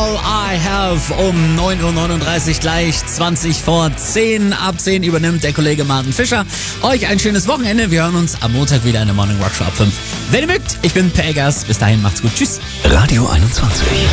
All I Have um 9.39 Uhr, gleich 20 vor 10. Ab 10 übernimmt der Kollege Martin Fischer. Euch ein schönes Wochenende. Wir hören uns am Montag wieder in der Morning Rock Show ab 5. Wenn ihr mögt, ich bin Per Eggers. Bis dahin, macht's gut. Tschüss. Radio 21.